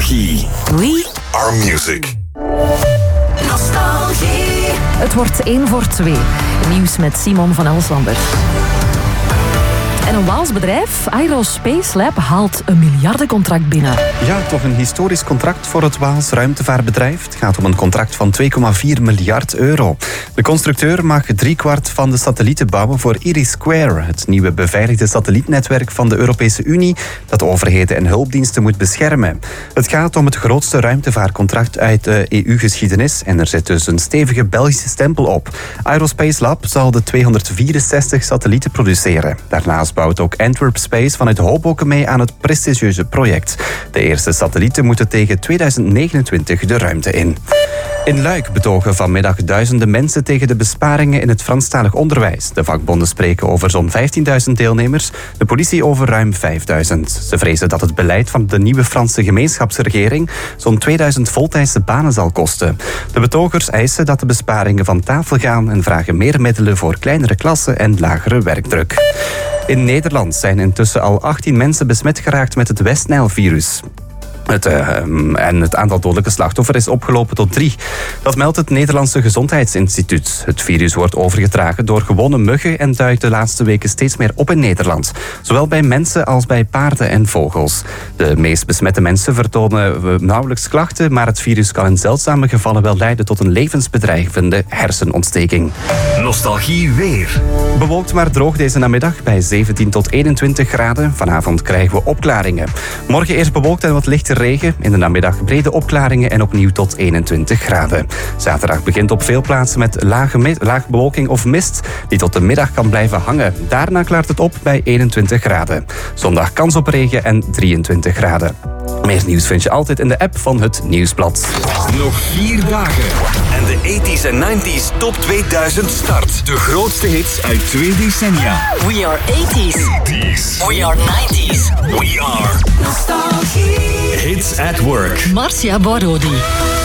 Nostalgie. We are music. Nostalgie. Het wordt 1-voor-2. Nieuws met Simon van Elslander. En een Waals bedrijf, Aerospace Lab, haalt een miljardencontract binnen. Ja, toch een historisch contract voor het Waals ruimtevaartbedrijf. Het gaat om een contract van 2,4 miljard euro. De constructeur mag 3/4 van de satellieten bouwen voor IRIS², het nieuwe beveiligde satellietnetwerk van de Europese Unie dat overheden en hulpdiensten moet beschermen. Het gaat om het grootste ruimtevaartcontract uit de EU-geschiedenis en er zit dus een stevige Belgische stempel op. Aerospace Lab zal de 264 satellieten produceren. Daarnaast bouwt ook Antwerp Space vanuit Hoboken mee aan het prestigieuze project. De eerste satellieten moeten tegen 2029 de ruimte in. In Luik betogen vanmiddag duizenden mensen tegen de besparingen in het Franstalig onderwijs. De vakbonden spreken over zo'n 15.000 deelnemers, de politie over ruim 5.000. Ze vrezen dat het beleid van de nieuwe Franse gemeenschapsregering zo'n 2000 voltijdse banen zal kosten. De betogers eisen dat de besparingen van tafel gaan en vragen meer middelen voor kleinere klassen en lagere werkdruk. In Nederland zijn intussen al 18 mensen besmet geraakt met het West-Nijl-virus. Het aantal dodelijke slachtoffers is opgelopen tot 3. Dat meldt het Nederlandse Gezondheidsinstituut. Het virus wordt overgedragen door gewone muggen en duikt de laatste weken steeds meer op in Nederland. Zowel bij mensen als bij paarden en vogels. De meest besmette mensen vertonen nauwelijks klachten, maar het virus kan in zeldzame gevallen wel leiden tot een levensbedreigende hersenontsteking. Nostalgie weer. Bewolkt maar droog deze namiddag bij 17 tot 21 graden. Vanavond krijgen we opklaringen. Morgen eerst bewolkt en wat lichte regen. In de namiddag brede opklaringen en opnieuw tot 21 graden. Zaterdag begint op veel plaatsen met lage bewolking of mist die tot de middag kan blijven hangen. Daarna klaart het op bij 21 graden. Zondag kans op regen en 23 graden. Meer nieuws vind je altijd in de app van het Nieuwsblad. Nog 4 dagen en de 80s en 90s top 2000 start. De grootste hits uit 2 decennia. We are 80s. We are 90s. We are Nostalgie. Hits at Work. Marcia Borodi.